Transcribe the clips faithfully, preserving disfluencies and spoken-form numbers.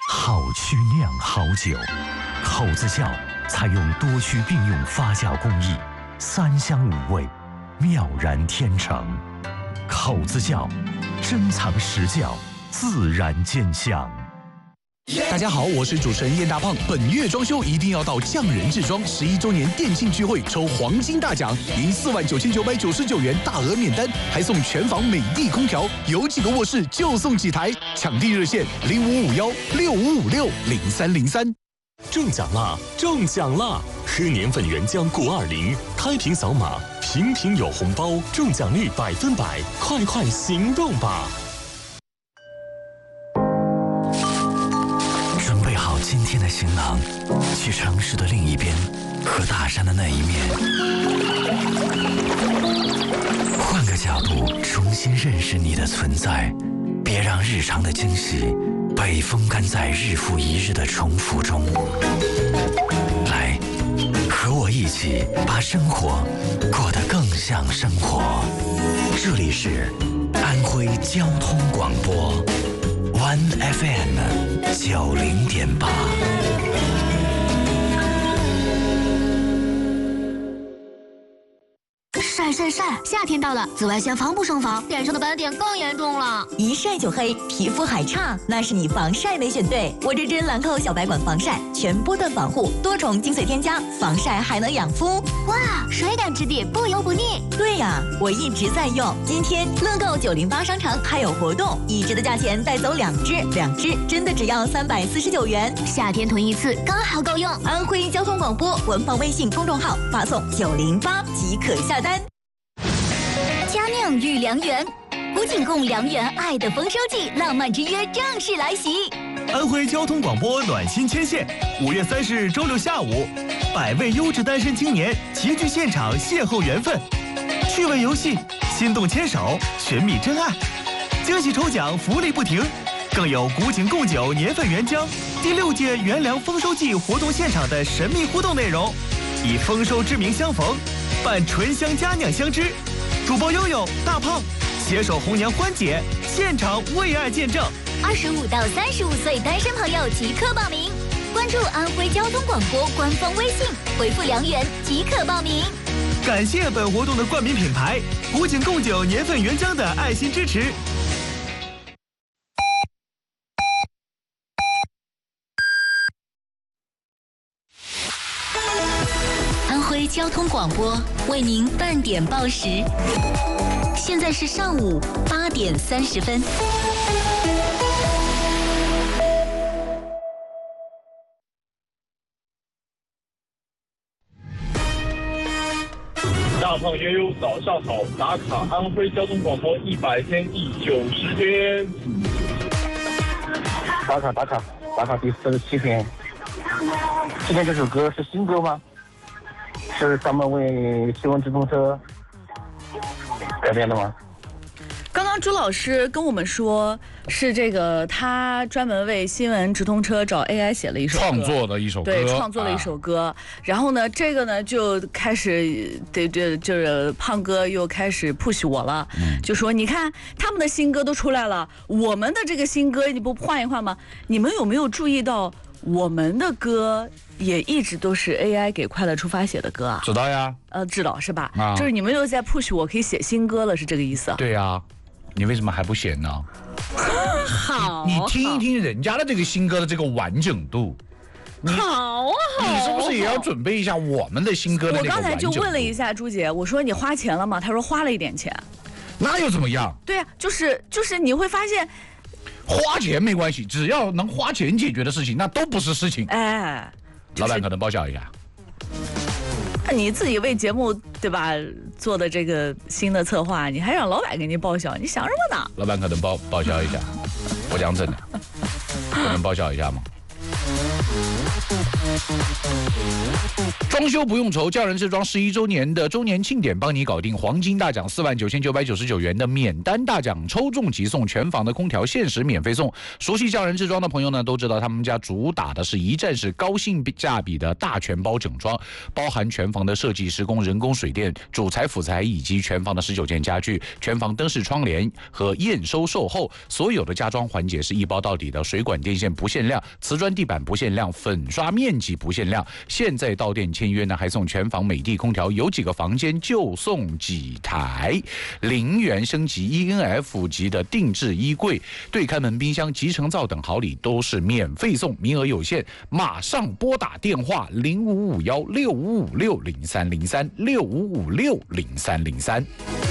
好曲酿好酒，口子窖采用多区并用发酵工艺，三香五味，妙然天成。口子窖，珍藏实窖，自然见香。 大家好，我是主持人燕大胖。本月装修一定要到匠人制装十一周年店庆聚会抽黄金大奖，赢四万九千九百九十九元大额免单，还送全房美的空调，有几个卧室就送几台。抢地热线零五五幺六五五六零三零三。 中奖啦！中奖啦！喝年份原浆钴二零，开瓶扫码，瓶瓶有红包，中奖率百分百，快快行动吧！ 今天的行囊，去城市的另一边，和大山的那一面。换个角度，重新认识你的存在。别让日常的惊喜被风干在日复一日的重复中。来，和我一起把生活过得更像生活。这里是安徽交通广播。One F M 九零点八。 晒晒晒！夏天到了，紫外线防不胜防，脸上的斑点更严重了。 一晒就黑，皮肤还差，那是你防晒没选对。我这支兰蔻小白管防晒，全波段防护，多重精粹添加，防晒还能养肤。 哇，水感质地，不油不腻。 对呀，我一直在用。今天乐购九零八商城还有活动，一支的价钱带走两支，两支真的只要三百四十九元。 夏天囤一次刚好够用。 安徽交通广播文房微信公众号发送九零八即可下单。 佳酿御良缘，古井贡良缘爱的丰收季，浪漫之约正式来袭。 安徽交通广播暖心牵线，五月三十日周六下午，百位优质单身青年齐聚现场邂逅缘分，趣味游戏，心动牵手，寻觅真爱，惊喜抽奖福利不停，更有古井贡酒年份原浆第六届元粮丰收季活动现场的神秘互动内容，以丰收之名相逢，伴醇香佳酿相知。主播悠悠、大胖携手红娘欢姐，现场为爱见证。 二十五到三十五岁单身朋友即刻报名，关注安徽交通广播官方微信，回复良缘即可报名。 感谢本活动的冠名品牌古井贡酒年份原浆的爱心支持。 安徽交通广播为您半点报时，现在是上午八点三十分。 大胖悠悠早上好，打卡安徽交通广播一百天第九十天， 打卡打卡打卡第四十七天。今天这首歌是新歌吗？是专门为新闻直通车改编的吗？ 刚刚朱老师跟我们说，是这个他专门为新闻直通车找 A I 写了一首歌， 创作的一首歌， 对，创作了一首歌。啊、然后呢，这个呢就开始，对对，就是胖哥又开始 push 我了，嗯、就说你看他们的新歌都出来了，我们的这个新歌你不换一换吗？你们有没有注意到我们的歌？也一直都是 A I 给快乐出发写的歌啊？ 知道呀， 呃，知道是吧？ 啊， 就是你们又在 push 我可以写新歌了，是这个意思？ 对呀，你为什么还不写呢？ 好， 你听一听人家的这个新歌的这个完整度。 好啊， 你是不是也要准备一下我们的新歌的这个完整度？ 我刚才就问了一下朱姐，我说你花钱了吗？她说花了一点钱。 那又怎么样？ 对呀、啊，就是就是你会发现。 花钱没关系，只要能花钱解决的事情，那都不是事情。 哎， 就是、老板可能报销一下。 你自己为节目对吧做的这个新的策划，你还让老板给你报销，你想什么呢？ 老板可能报报销一下，我讲真的，可能报销一下吗？ 装修不用愁，匠人制装十一周年的周年庆典帮你搞定，黄金大奖四万九千九百九十九元的免单大奖，抽中即送全房的空调，限时免费送。熟悉匠人制装的朋友呢，都知道他们家主打的是一站式高性价比的大全包整装，包含全房的设计、施工、人工、水电、主材、辅材以及全房的十九件家具、全房灯饰、窗帘和验收售后，所有的家装环节是一包到底的，水管电线不限量，瓷砖地板不限量，粉刷面积不限量。现在到店签约呢，还送全房美的空调，有几个房间就送几台，零元升级 E N F 级的定制衣柜、对开门冰箱、集成灶等好礼都是免费送，名额有限，马上拨打电话零五五幺六五五六零三零三六五五六零三零三。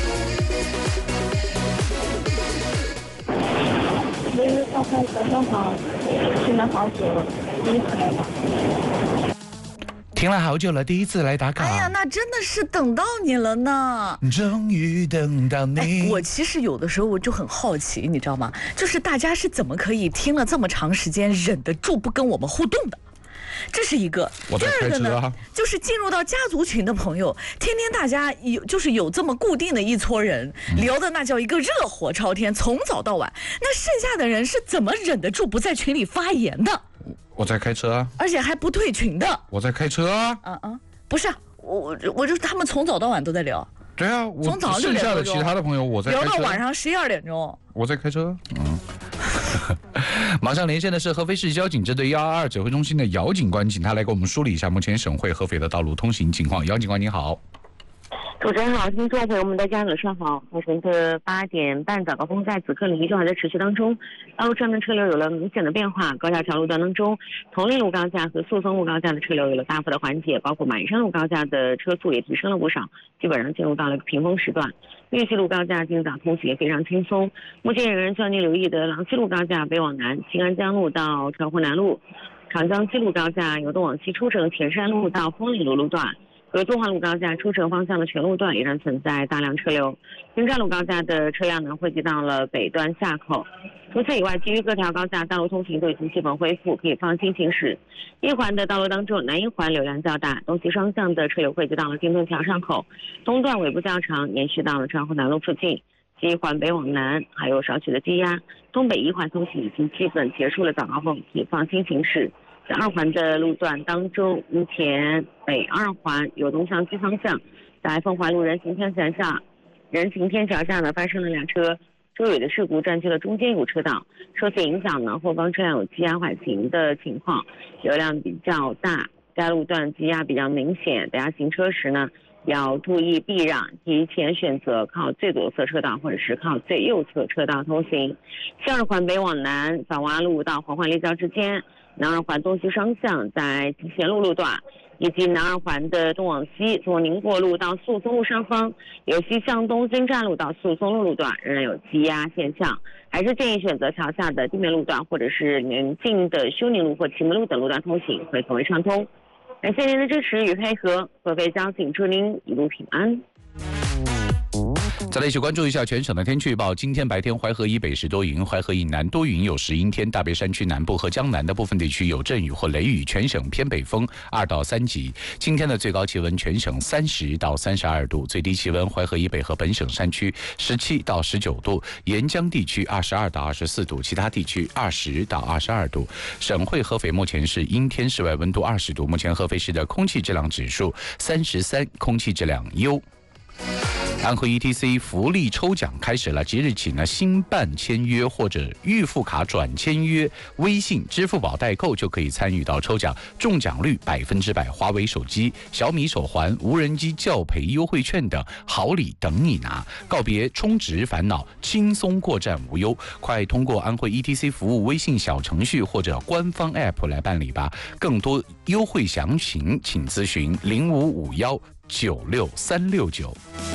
大概早上好，听了好久，第一次来打。 听了好久了，第一次来打卡。 哎呀，那真的是等到你了呢！ 终于等到你。 哎，我其实有的时候我就很好奇，你知道吗？就是大家是怎么可以听了这么长时间，忍得住不跟我们互动的？这是一个。 我在开车啊。 第二个呢，就是进入到家族群的朋友，天天大家有就是有这么固定的一撮人，聊的那叫一个热火朝天，从早到晚。那剩下的人是怎么忍得住不在群里发言的？ 我在开车啊， 而且还不退群的。 我在开车啊。 嗯嗯，不是，我我我就他们从早到晚都在聊。 对啊，我从早上剩下的其他的朋友我在开车， 聊到晚上十一二点钟。 我在开车。嗯。马上连线的是合肥市交警支队一二二指挥中心的姚警官，请他来给我们梳理一下目前省会合肥的道路通行情况。姚警官您好。 主持人好，听众朋友们大家早上好。早晨的八点半早高峰在此刻里依旧还在持续当中，道路上的车流有了明显的变化，高架桥路段当中，同利路高架和速松路高架的车流有了大幅的缓解，包括马鞍山路高架的车速也提升了不少，基本上进入到了平峰时段。玉溪路高架今早通行也非常轻松。目前有人需要您留意的廊西路高架北往南，新安江路到长湖南路，长江西路高架由东往西出城前山路到丰岭路路段。和中华路高架出城方向的全路段依然存在大量车流，京站路高架的车辆呢汇集到了北端下口。除此以外，其余各条高架道路通行都已经基本恢复，可以放心行驶。一环的道路当中，南一环流量较大，东西双向的车流汇集到了金墩桥上口，东段尾部较长，延续到了长湖南路附近。西一环北往南还有少许的积压，东北一环通行已经基本结束了早高峰，可以放心行驶。在二环的路段当中，目前北二环有东向西方向，在凤环路人行天桥下，人行天桥下呢发生了两车追尾的事故，占据了中间有车道，受此影响呢，后方车辆有积压缓行的情况，流量比较大，该路段积压比较明显，大家行车时呢要注意避让，提前选择靠最左侧车道或者是靠最右侧车道通行。西二环北往南，枣洼路到黄环立交之间，南二环东西双向在集贤路路段，以及南二环的东往西从宁国路到速松路上方，由西向东京站路到速松路路段仍然有积压现象，还是建议选择桥下的地面路段或者是临近的休宁路或祁门路等路段通行，会更为畅通。感谢您的支持与配合，合肥交警祝您一路平安。 再来一起关注一下全省的天气预报。今天白天淮河以北是多云，淮河以南多云有时阴天，大别山区南部和江南的部分地区有阵雨或雷雨，全省偏北风二到三级。今天的最高气温全省三十到三十二度，最低气温淮河以北和本省山区十七到十九度，沿江地区二十二到二十四度，其他地区二十到二十二度。省会合肥目前是阴天，室外温度二十度。目前合肥市的空气质量指数三十三，空气质量优。安徽 E T C 福利抽奖开始了，即日起呢，新办签约或者预付卡转签约，微信、支付宝代购就可以参与到抽奖，中奖率百分之百，华为手机、小米手环、无人机教培优惠券等好礼等你拿，告别充值烦恼，轻松过站无忧。快通过安徽 E T C 服务微信小程序或者官方 App 来办理吧，更多优惠详情请咨询零五五幺九六三六九。